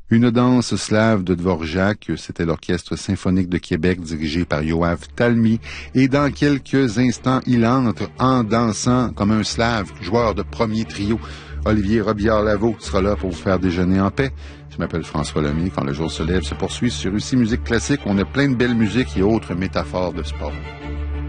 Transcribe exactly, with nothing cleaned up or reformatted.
Une danse slave de Dvorak, c'était l'Orchestre symphonique de Québec dirigé par Yoav Talmy. Et dans quelques instants, il entre en dansant comme un slave, joueur de premier trio. Olivier Robillard-Lavaux sera là pour vous faire déjeuner en paix. Je m'appelle François Lemay. Quand le jour se lève se poursuit sur Russie Musique Classique. On a plein de belles musiques et autres métaphores de sport.